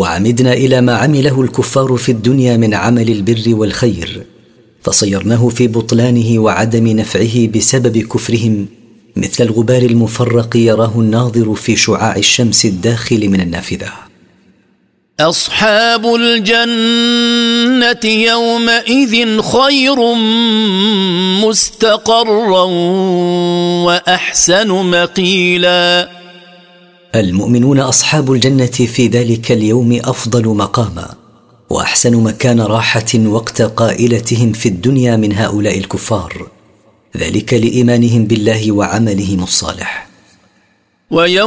وعمدنا إلى ما عمله الكفار في الدنيا من عمل البر والخير، فصيرناه في بطلانه وعدم نفعه بسبب كفرهم، مثل الغبار المفرق يراه الناظر في شعاع الشمس الداخل من النافذة. أصحاب الجنة يومئذ خير مستقرا وأحسن مقيلا. المؤمنون أصحاب الجنة في ذلك اليوم أفضل مقاما وأحسن مكان راحة وقت قائلتهم في الدنيا من هؤلاء الكفار، ذلك لإيمانهم بالله وعملهم الصالح.